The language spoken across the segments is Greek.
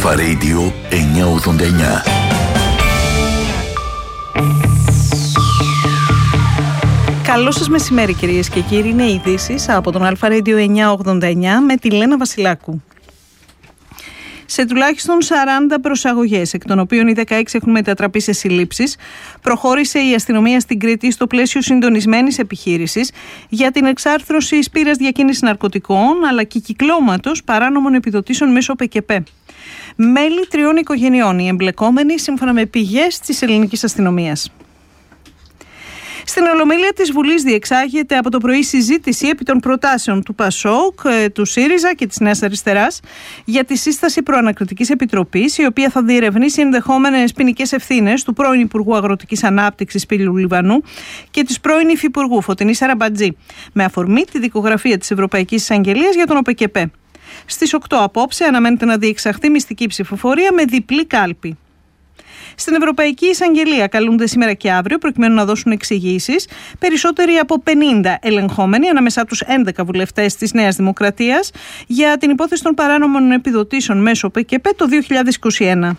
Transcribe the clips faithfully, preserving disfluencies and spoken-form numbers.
Αλφα Radio εννιακόσια ογδόντα εννιά. Καλό σας μεσημέρι κυρίες και κύριοι, είναι οι ειδήσεις από τον Αλφα Radio εννιακόσια ογδόντα εννιά με τη Λένα Βασιλάκου. Σε τουλάχιστον σαράντα προσαγωγές, εκ των οποίων οι δεκαέξι έχουν μετατραπεί σε συλλήψεις, προχώρησε η αστυνομία στην Κρήτη στο πλαίσιο συντονισμένης επιχείρησης για την εξάρθρωση σπήρας διακίνησης ναρκωτικών αλλά και κυκλώματος παράνομων επιδοτήσεων μέσω ΠΚΠ. Μέλη τριών οικογενειών οι εμπλεκόμενοι, σύμφωνα με πηγές της ελληνικής αστυνομίας. Στην Ολομέλεια της Βουλής διεξάγεται από το πρωί συζήτηση επί των προτάσεων του ΠΑΣΟΚ, του ΣΥΡΙΖΑ και της Νέας Αριστεράς για τη σύσταση προανακριτικής επιτροπής, η οποία θα διερευνήσει ενδεχόμενες ποινικές ευθύνες του πρώην Υπουργού Αγροτικής Ανάπτυξης Πύλου Λιβανού και της πρώην Υφυπουργού Φωτεινής Αραμπατζή, με αφορμή τη δικογραφία της Ευρωπαϊκής Εισαγγελίας για τον ΟΠΚΠ. Στις οκτώ απόψε αναμένεται να διεξαχθεί μυστική ψηφοφορία με διπλή κάλπη. Στην Ευρωπαϊκή Εισαγγελία καλούνται σήμερα και αύριο προκειμένου να δώσουν εξηγήσεις περισσότεροι από πενήντα ελεγχόμενοι, ανάμεσά τους έντεκα βουλευτές της Νέας Δημοκρατίας, για την υπόθεση των παράνομων επιδοτήσεων μέσω ΠΚΠ το δύο χιλιάδες είκοσι ένα.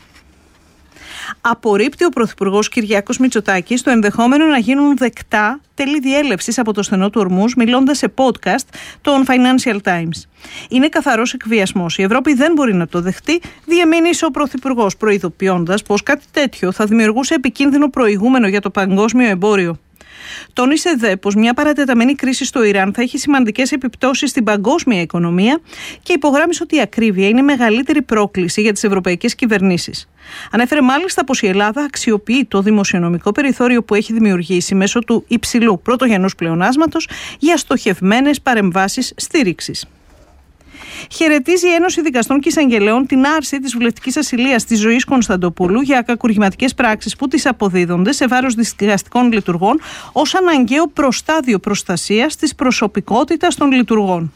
Απορρίπτει ο Πρωθυπουργός Κυριάκος Μητσοτάκης το ενδεχόμενο να γίνουν δεκτά τέλη διέλευσης από το στενό του Ορμούζ, μιλώντας σε podcast των Financial Times. Είναι καθαρός εκβιασμός. Η Ευρώπη δεν μπορεί να το δεχτεί, διεμήνυσε ο Πρωθυπουργός, προειδοποιώντας πως κάτι τέτοιο θα δημιουργούσε επικίνδυνο προηγούμενο για το παγκόσμιο εμπόριο. Τόνισε δε πως μια παρατεταμένη κρίση στο Ιράν θα έχει σημαντικές επιπτώσεις στην παγκόσμια οικονομία και υπογράμμισε ότι η ακρίβεια είναι μεγαλύτερη πρόκληση για τις ευρωπαϊκές κυβερνήσεις. Ανέφερε μάλιστα πως η Ελλάδα αξιοποιεί το δημοσιονομικό περιθώριο που έχει δημιουργήσει μέσω του υψηλού πρωτογενούς πλεονάσματος για στοχευμένες παρεμβάσεις στήριξης. Χαιρετίζει η Ένωση Δικαστών και Εισαγγελέων την άρση της βουλευτικής ασυλίας της Ζωής Κωνσταντοπούλου για κακουργηματικές πράξεις που της αποδίδονται σε βάρος δικαστικών λειτουργών ως αναγκαίο προστάδιο προστασίας της προσωπικότητας των λειτουργών.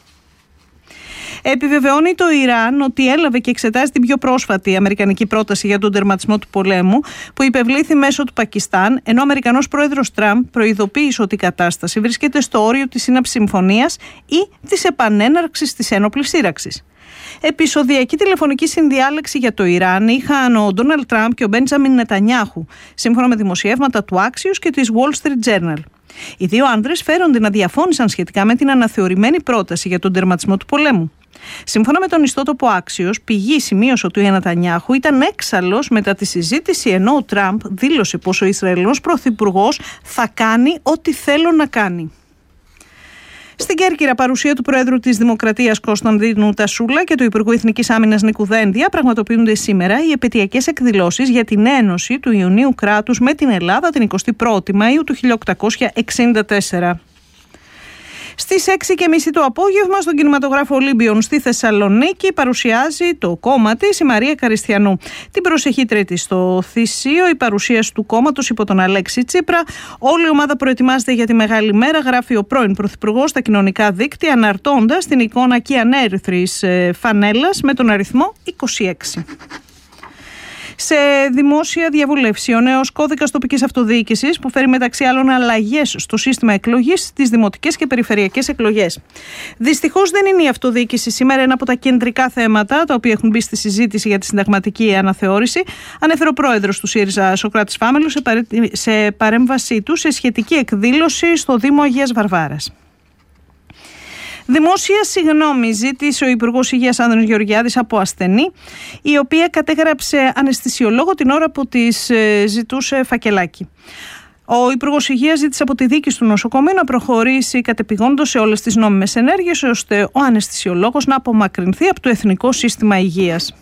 Επιβεβαιώνει το Ιράν ότι έλαβε και εξετάζει την πιο πρόσφατη αμερικανική πρόταση για τον τερματισμό του πολέμου που υπευλήθη μέσω του Πακιστάν, ενώ ο Αμερικανός πρόεδρος Τραμπ προειδοποίησε ότι η κατάσταση βρίσκεται στο όριο της σύναψης συμφωνίας ή της επανέναρξης της ένοπλης σύραξης. Επεισοδιακή τηλεφωνική συνδιάλεξη για το Ιράν είχαν ο Ντόναλντ Τραμπ και ο Μπέντζαμιν Νετανιάχου, σύμφωνα με δημοσιεύματα του Axios και της Wall Street Journal. Οι δύο άντρες φέρονται να διαφώνησαν σχετικά με την αναθεωρημένη πρόταση για τον τερματισμό του πολέμου. Σύμφωνα με τον ιστότοπο Axios, πηγή σημείωσε ότι ο Νετανιάχου ήταν έξαλλος μετά τη συζήτηση, ενώ ο Τραμπ δήλωσε πως ο Ισραηλινός πρωθυπουργός θα κάνει ό,τι θέλω να κάνει. Στην Κέρκυρα, παρουσία του Προέδρου της Δημοκρατίας Κωνσταντίνου Τασούλα και του Υπουργού Εθνικής Άμυνας Νίκου Δένδια πραγματοποιούνται σήμερα οι επαιτειακές εκδηλώσεις για την ένωση του Ιωνίου κράτους με την Ελλάδα την εικοστή πρώτη Μαΐου του χίλια οκτακόσια εξήντα τέσσερα. Στις έξι και μισή το απόγευμα στον κινηματογράφο Ολύμπιον στη Θεσσαλονίκη παρουσιάζει το κόμμα της η Μαρία Καριστιανού. Την προσεχή Τρίτη στο Θησίο η παρουσίαση του κόμματος υπό τον Αλέξη Τσίπρα. Όλη η ομάδα προετοιμάζεται για τη μεγάλη μέρα, γράφει ο πρώην Πρωθυπουργός στα κοινωνικά δίκτυα, αναρτώντας την εικόνα κυανέρυθρης φανέλας με τον αριθμό είκοσι έξι. Σε δημόσια διαβούλευση, ο νέος κώδικας τοπικής αυτοδιοίκησης που φέρει μεταξύ άλλων αλλαγές στο σύστημα εκλογής στις δημοτικές και περιφερειακές εκλογές. Δυστυχώς δεν είναι η αυτοδιοίκηση σήμερα ένα από τα κεντρικά θέματα τα οποία έχουν μπει στη συζήτηση για τη συνταγματική αναθεώρηση, ανέφερε ο πρόεδρος του ΣΥΡΙΖΑ Σωκράτης Φάμελος σε παρέμβασή του σε σχετική εκδήλωση στο Δήμο Αγίας Βαρβάρας. Δημόσια συγγνώμη ζήτησε ο Υπουργός Υγείας Άνδρης Γεωργιάδης από ασθενή, η οποία κατέγραψε αναισθησιολόγο την ώρα που της ζητούσε φακελάκι. Ο Υπουργός Υγείας ζήτησε από τη δίκη του νοσοκομείου να προχωρήσει κατεπηγόντως σε όλες τις νόμιμες ενέργειες, ώστε ο αναισθησιολόγος να απομακρυνθεί από το Εθνικό Σύστημα Υγείας.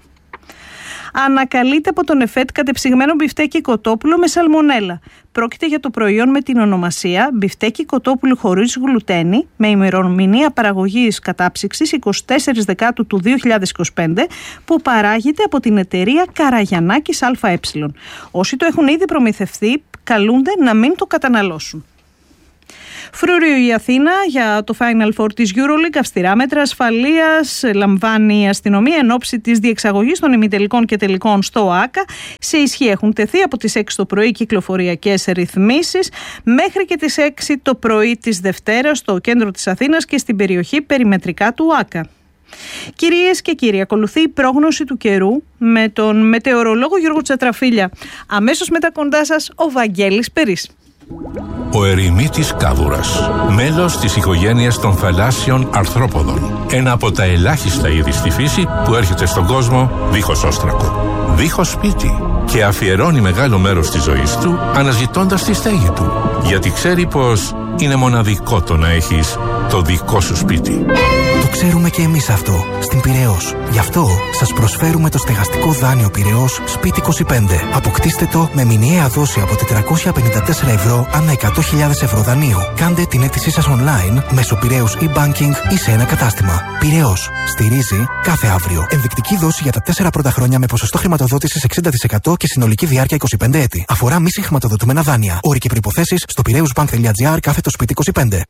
Ανακαλείται από τον ΕΦΕΤ κατεψυγμένο μπιφτέκι κοτόπουλο με σαλμονέλα. Πρόκειται για το προϊόν με την ονομασία μπιφτέκι κοτόπουλου χωρίς γλουτένη, με ημερομηνία παραγωγής κατάψυξης εικοστή τέταρτη Δεκάτου του δύο χιλιάδες είκοσι πέντε, που παράγεται από την εταιρεία Καραγιαννάκης ΑΕ. Όσοι το έχουν ήδη προμηθευτεί καλούνται να μην το καταναλώσουν. Φρούριο η Αθήνα για το Final Four της EuroLeague. Αυστηρά μέτρα ασφαλείας λαμβάνει η αστυνομία εν ώψη της διεξαγωγής των ημιτελικών και τελικών στο ΟΑΚΑ. Σε ισχύ έχουν τεθεί από τις έξι το πρωί κυκλοφοριακές ρυθμίσεις μέχρι και τις έξι το πρωί της Δευτέρας στο κέντρο της Αθήνας και στην περιοχή περιμετρικά του ΟΑΚΑ. Κυρίες και κύριοι, ακολουθεί η πρόγνωση του καιρού με τον μετεωρολόγο Γιώργο Τσατραφίλια. Αμέσως μετά κοντά σας ο Βαγγέλης Περής. Ο ερημίτης κάβουρας, μέλος της οικογένειας των θαλάσσιων αρθρόποδων. Ένα από τα ελάχιστα είδη στη φύση που έρχεται στον κόσμο δίχως όστρακο, δίχως σπίτι, και αφιερώνει μεγάλο μέρος της ζωής του αναζητώντας τη στέγη του, γιατί ξέρει πως είναι μοναδικό το να έχεις το δικό σου σπίτι. Το ξέρουμε και εμείς αυτό στην Πειραιώς. Γι' αυτό σας προσφέρουμε το στεγαστικό δάνειο Πειραιώς Σπίτι είκοσι πέντε. Αποκτήστε το με μηνιαία δόση από τετρακόσια πενήντα τέσσερα ευρώ ανά εκατό χιλιάδες ευρώ δανείου. Κάντε την αίτησή σας online μέσω Πειραιώς e-banking ή σε ένα κατάστημα. Πειραιώς. Στηρίζει κάθε αύριο. Ενδεικτική δόση για τα τέσσερα πρώτα χρόνια με ποσοστό χρηματοδότησης εξήντα τοις εκατό και συνολική διάρκεια είκοσι πέντε έτη. Αφορά μη συγχρηματοδοτούμενα δάνεια. Όροι και προϋποθέσεις στο πειραιούσbank.gr κάθετο σπίτι είκοσι πέντε.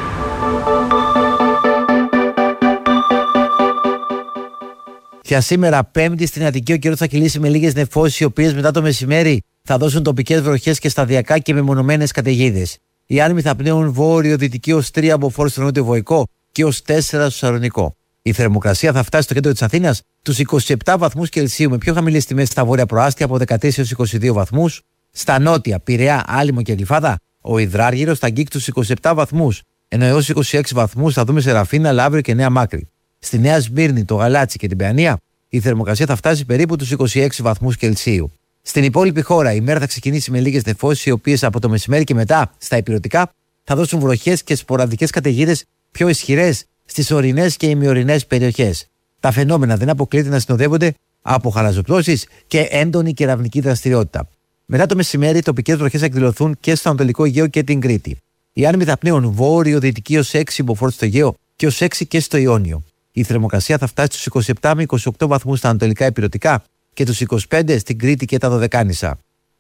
Για σήμερα, Πέμπτη, στην Αττική, ο καιρός θα κυλήσει με λίγες νεφώσεις, οι οποίες μετά το μεσημέρι θα δώσουν τοπικές βροχές και σταδιακά και μεμονωμένες καταιγίδες. Οι άνεμοι θα πνέουν βόρειο-δυτική ως τρία από φόρ στο νότιο Βοϊκό και ως τέσσερα στο Σαλονικό. Η θερμοκρασία θα φτάσει στο κέντρο της Αθήνας τους είκοσι επτά βαθμούς Κελσίου, με πιο χαμηλές τιμές στα βόρεια προάστια από δεκατέσσερα έως είκοσι δύο βαθμούς. Στα νότια, Πειραιά, Άλυμο και Γλυφάδα, ο Ιδράργυρος θα αγγίξει τους είκοσι επτά βαθμούς, ενώ έως είκοσι έξι βαθμούς θα δούμε σε Ραφίνα, Λαύριο και Νέα Μάκρη. Στη Νέα Σμύρνη, το Γαλάτσι και την Παιανία, η θερμοκρασία θα φτάσει περίπου τους είκοσι έξι βαθμούς Κελσίου. Στην υπόλοιπη χώρα, η μέρα θα ξεκινήσει με λίγες νεφώσεις, οι οποίες από το μεσημέρι και μετά στα ηπειρωτικά θα δώσουν βροχές και σποραδικές καταιγίδες πιο ισχυρές στις ορεινές και ημιορεινές περιοχές. Τα φαινόμενα δεν αποκλείεται να συνοδεύονται από χαλαζοπτώσεις και έντονη κεραυνική δραστηριότητα. Μετά το μεσημέρι, οι τοπικές βροχές θα εκδηλωθούν και στο Ανατολικό Αιγαίο και την Κρήτη. Οι άνεμοι θα πνέουν βόρειο-δυτική ως έξι μποφόρ στο Αιγαίο και ως έξι και στο Ιόνιο. Η θερμοκρασία θα φτάσει στους είκοσι επτά με είκοσι οκτώ βαθμούς στα ανατολικά ηπειρωτικά και τους είκοσι πέντε στην Κρήτη και τα Δωδεκάνησα.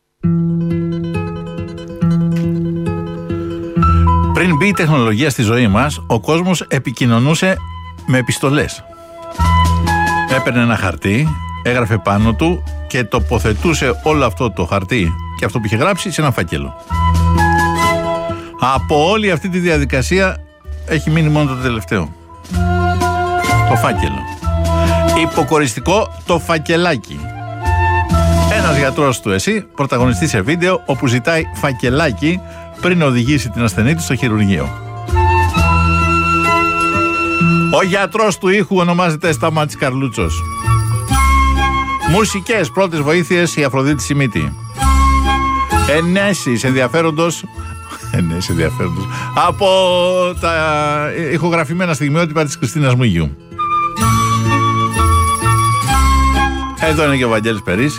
Πριν μπει η τεχνολογία στη ζωή μας, ο κόσμος επικοινωνούσε με επιστολές. Έπαιρνε ένα χαρτί, έγραφε πάνω του και τοποθετούσε όλο αυτό το χαρτί και αυτό που είχε γράψει σε ένα φάκελο. Από όλη αυτή τη διαδικασία έχει μείνει μόνο το τελευταίο. Το φάκελο. Υποκοριστικό το φακελάκι. Ένας γιατρός του ΕΣΥ πρωταγωνιστεί σε βίντεο όπου ζητάει φακελάκι πριν οδηγήσει την ασθενή του στο χειρουργείο. Ο γιατρός του ήχου ονομάζεται Σταμάτης Καρλούτσος. Μουσικές πρώτες βοήθειες η Αφροδίτη Σιμίτη. Ενέσεις ενδιαφέροντος Ενέσεις ενδιαφέροντος από τα ηχογραφημένα στιγμιότυπα της Χριστίνας Μουγιού. Εδώ είναι και ο Βαγγέλης Περής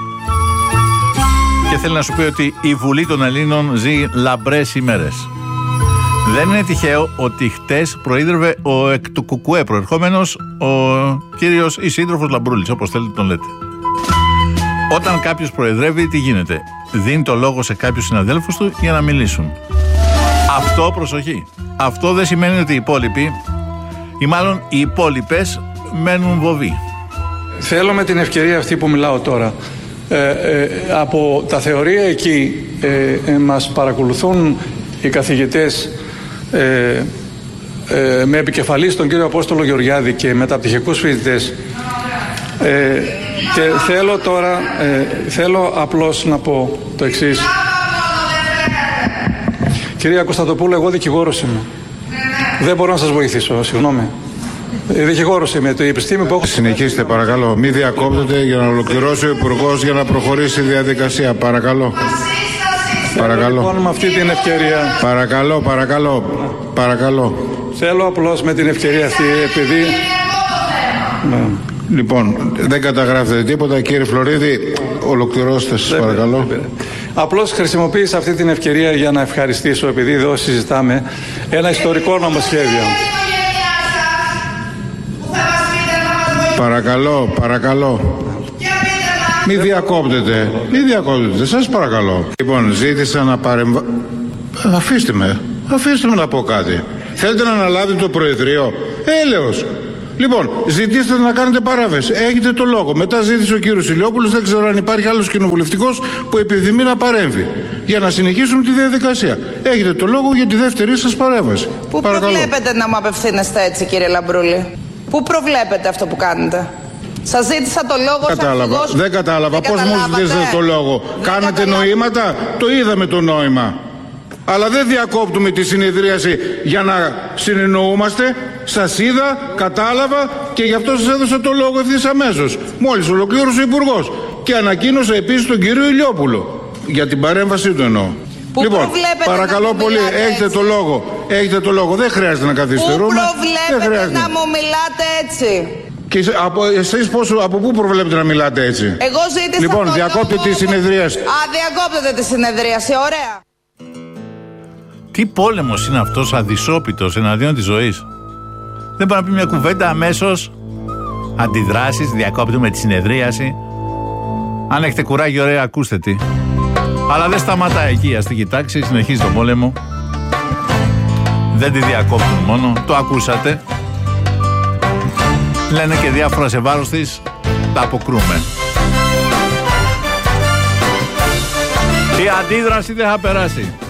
και θέλει να σου πει ότι η Βουλή των Ελλήνων ζει λαμπρές ημέρες. Δεν είναι τυχαίο ότι χτες προείδρευε ο εκ του Κουκουέ προερχόμενος ο κύριος ή σύντροφος Λαμπρούλης, όπως θέλετε τον λέτε. Όταν κάποιος προεδρεύει, τι γίνεται? Δίνει το λόγο σε κάποιους συναδέλφους του για να μιλήσουν. Αυτό, προσοχή, αυτό δεν σημαίνει ότι οι υπόλοιποι ή μάλλον οι υπόλοιπες μένουν βοβοί. Θέλω με την ευκαιρία αυτή που μιλάω τώρα, ε, ε, από τα θεωρία εκεί ε, ε, μας παρακολουθούν οι καθηγητές ε, ε, με επικεφαλής τον κύριο Απόστολο Γεωργιάδη και μεταπτυχιακούς φοιτητές ε, και θέλω τώρα, ε, θέλω απλώς να πω το εξής. Κυρία Κωνσταντοπούλου, εγώ δικηγόρος είμαι. Δεν μπορώ να σας βοηθήσω, συγγνώμη. Δικηγόρος είμαι, το επιστήμη που έχω. Συνεχίστε παρακαλώ, μην διακόπτετε για να ολοκληρώσει ο Υπουργός για να προχωρήσει η διαδικασία. Παρακαλώ. Παρακαλώ. Λοιπόν, με αυτή την ευκαιρία. Παρακαλώ, παρακαλώ. Παρακαλώ. Θέλω απλώς με την ευκαιρία αυτή, επειδή. Ναι. Λοιπόν, δεν καταγράφετε τίποτα, κύριε Φλωρίδη, ολοκληρώστε σας παρακαλώ. Απλώς χρησιμοποίησα αυτή την ευκαιρία για να ευχαριστήσω, επειδή εδώ συζητάμε ένα ιστορικό νομοσχέδιο. Παρακαλώ, παρακαλώ. Μη διακόπτετε, μη διακόπτετε, σας παρακαλώ. Λοιπόν, ζήτησα να παρεμβα... Αφήστε με, αφήστε με να πω κάτι. Θέλετε να αναλάβετε το Προεδρείο? Έλεος. Λοιπόν, ζητήστε να κάνετε παράβαση. Έχετε το λόγο. Μετά ζήτησε ο κύριος Ηλιόπουλος, δεν ξέρω αν υπάρχει άλλος κοινοβουλευτικός που επιθυμεί να παρέμβει. Για να συνεχίσουμε τη διαδικασία. Έχετε το λόγο για τη δεύτερη σας παρέμβαση. Πού προβλέπετε να μου απευθύνεστε έτσι, κύριε Λαμπρούλη? Πού προβλέπετε αυτό που κάνετε? Σας ζήτησα το λόγο. Κατάλαβα. Αρχηγός... Δεν κατάλαβα. Πώς μου ζητήσατε το λόγο? Κάνατε καταλάβα... νοήματα? Το είδαμε το νόημα. Αλλά δεν διακόπτουμε τη συνεδρίαση για να συνεννοούμαστε. Σας είδα, κατάλαβα και γι' αυτό σας έδωσα το λόγο ευθύς αμέσως. Μόλις ολοκλήρωσε ο Υπουργός. Και ανακοίνωσε επίσης τον κύριο Ηλιόπουλο. Για την παρέμβασή του εννοώ. Που λοιπόν, παρακαλώ πολύ, έχετε έτσι. το λόγο. Έχετε το λόγο. Δεν χρειάζεται να καθυστερούμε. Πού προβλέπετε να μου μιλάτε έτσι? Και από, εσείς πόσο, από πού προβλέπετε να μιλάτε έτσι? Εγώ ζήτησα λοιπόν, το διακόπτε λόγο... τη συνεδρίαση. Α, διακόπτετε τη συνεδρίαση. Ωραία. Τι πόλεμος είναι αυτός αδυσόπιτος εναντίον της ζωής? Δεν μπορεί να πει μια κουβέντα αμέσως? Αντιδράσεις, διακόπτουμε τη συνεδρίαση. Αν έχετε κουράγιο, ωραία, ακούστε τι. Αλλά δεν σταματάει εκεί, ας την κοιτάξει, συνεχίζει τον πόλεμο. Δεν τη διακόπτουν μόνο, το ακούσατε. Λένε και διάφορα σε βάρος της, τα αποκρούμε. Η αντίδραση δεν θα περάσει.